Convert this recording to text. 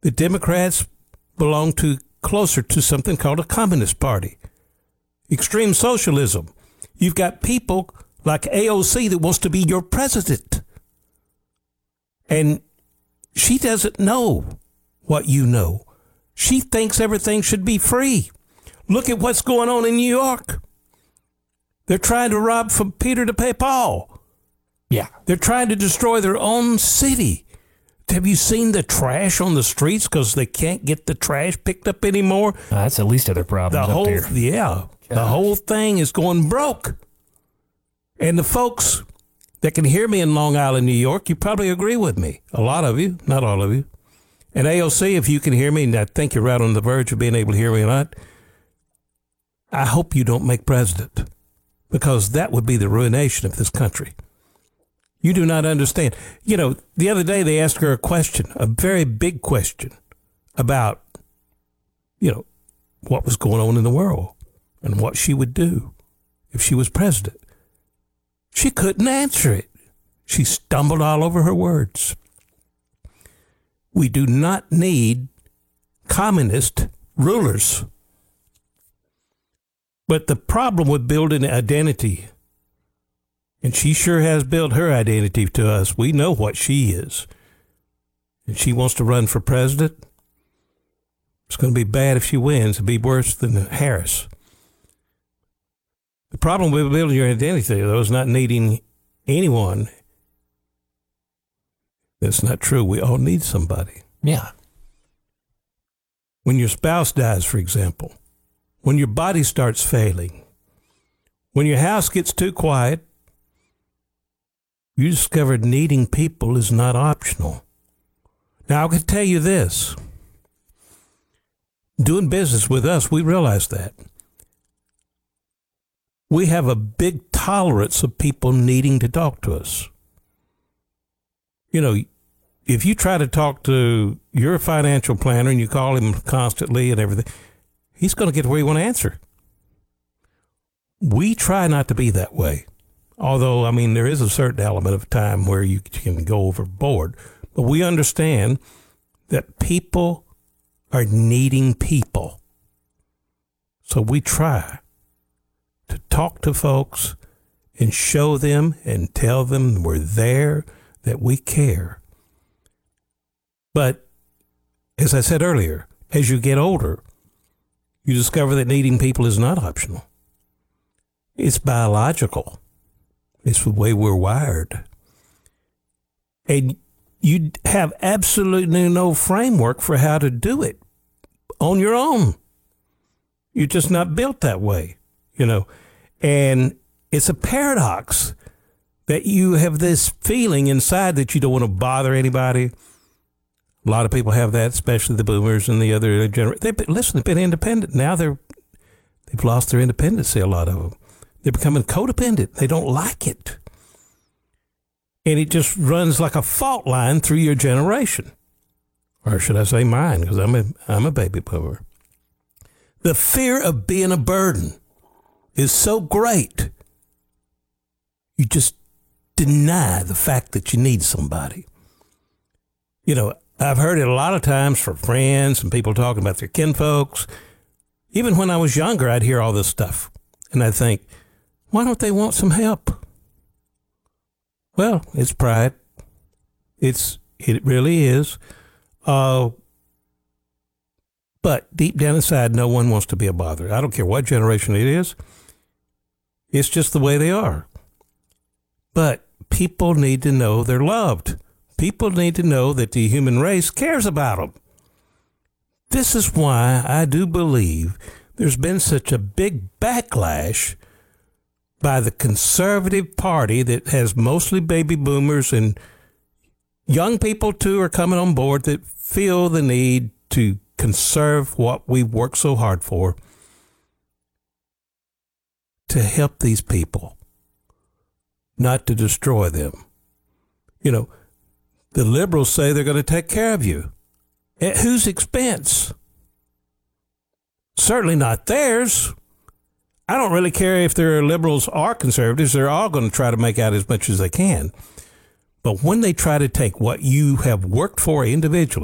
The Democrats belong to closer to something called a communist party. Extreme socialism. You've got people like AOC that wants to be your president. And she doesn't know what you know. She thinks everything should be free. Look at what's going on in New York. They're trying to rob from Peter to pay Paul. Yeah. They're trying to destroy their own city. Have you seen the trash on the streets because they can't get the trash picked up anymore? That's the least of their problems up there. Yeah. The whole thing is going broke. And the folks that can hear me in Long Island, New York, you probably agree with me. A lot of you, not all of you. And AOC, if you can hear me, and I think you're right on the verge of being able to hear me or not, I hope you don't make president, because that would be the ruination of this country. You do not understand. You know, the other day they asked her a question, a very big question about, you know, what was going on in the world and what she would do if she was president. She couldn't answer it. She stumbled all over her words. We do not need communist rulers. But the problem with building identity, and she sure has built her identity to us. We know what she is. And she wants to run for president. It's going to be bad if she wins. It'll be worse than Harris. The problem with building your identity, though, is not needing anyone. That's not true. We all need somebody. Yeah. When your spouse dies, for example, when your body starts failing, when your house gets too quiet, you discovered needing people is not optional. Now, I can tell you this. Doing business with us, we realize that. We have a big tolerance of people needing to talk to us. You know, if you try to talk to your financial planner and you call him constantly and everything, he's going to get where you want to answer. We try not to be that way. Although, I mean, there is a certain element of time where you can go overboard. But we understand that people are needing people. So we try to talk to folks and show them and tell them we're there, that we care. But as I said earlier, as you get older, you discover that needing people is not optional. It's biological. It's the way we're wired. And you have absolutely no framework for how to do it on your own. You're just not built that way, you know. And it's a paradox that you have this feeling inside that you don't want to bother anybody. A lot of people have that, especially the boomers and the other generation. They've been independent. Now they've lost their independency, a lot of them. They're becoming codependent. They don't like it. And it just runs like a fault line through your generation. Or should I say mine, because I'm a baby boomer. The fear of being a burden is so great. You just deny the fact that you need somebody. You know, I've heard it a lot of times from friends and people talking about their kinfolks. Even when I was younger, I'd hear all this stuff. And I'd think, why don't they want some help? Well, it's pride. It really is. But deep down inside, no one wants to be a bother. I don't care what generation it is. It's just the way they are. But people need to know they're loved. People need to know that the human race cares about them. This is why I do believe there's been such a big backlash by the conservative party that has mostly baby boomers, and young people too are coming on board that feel the need to conserve what we've worked so hard for, to help these people, not to destroy them. You know, the liberals say they're going to take care of you. At whose expense? Certainly not theirs. I don't really care if they're liberals or conservatives. They're all going to try to make out as much as they can. But when they try to take what you have worked for individually